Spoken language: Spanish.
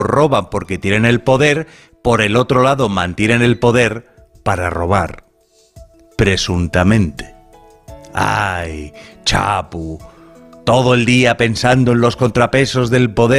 roban porque tienen el poder, por el otro lado mantienen el poder para robar. Presuntamente. ¡Ay, Chapu! Todo el día pensando en los contrapesos del poder.